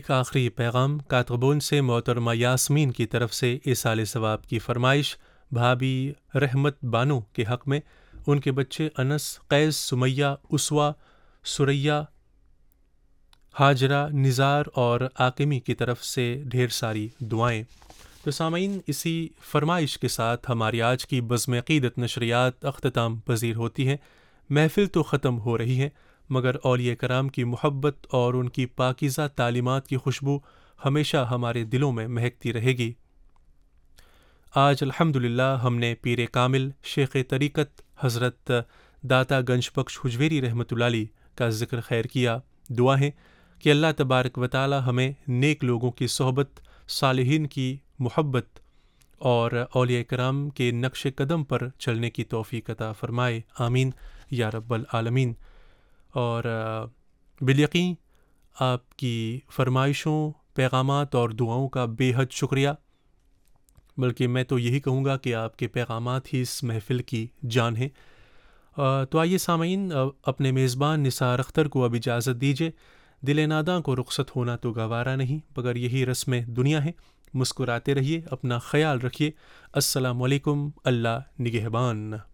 ایک آخری پیغام کاتبون سے محترمہ یاسمین کی طرف سے ایصال ثواب کی فرمائش بھابھی رحمت بانو کے حق میں، ان کے بچے انس، قیس، سمیہ، اسوا، سریہ، ہاجرہ، نزار اور عاقمی کی طرف سے ڈھیر ساری دعائیں۔ تو سامعین، اسی فرمائش کے ساتھ ہماری آج کی بزم عقیدت نشریات اختتام پذیر ہوتی ہیں۔ محفل تو ختم ہو رہی ہے، مگر اولیاء کرام کی محبت اور ان کی پاکیزہ تعلیمات کی خوشبو ہمیشہ ہمارے دلوں میں مہکتی رہے گی۔ آج الحمدللہ ہم نے پیر کامل شیخ طریقت حضرت داتا گنج بخش حجویری رحمۃ اللہ علیہ کا ذکر خیر کیا۔ دعا ہے کہ اللہ تبارک و تعالی ہمیں نیک لوگوں کی صحبت، صالحین کی محبت اور اولیاء کرام کے نقش قدم پر چلنے کی توفیق عطا فرمائے، آمین یا رب العالمین۔ اور بالیقین آپ کی فرمائشوں، پیغامات اور دعاؤں کا بے حد شکریہ، بلکہ میں تو یہی کہوں گا کہ آپ کے پیغامات ہی اس محفل کی جان ہیں۔ تو آئیے سامعین، اپنے میزبان نثار اختر کو اب اجازت دیجیے۔ دل ناداں کو رخصت ہونا تو گوارا نہیں، مگر یہی رسم دنیا ہے۔ مسکراتے رہیے، اپنا خیال رکھیے۔ السلام علیکم، اللہ نگہبان۔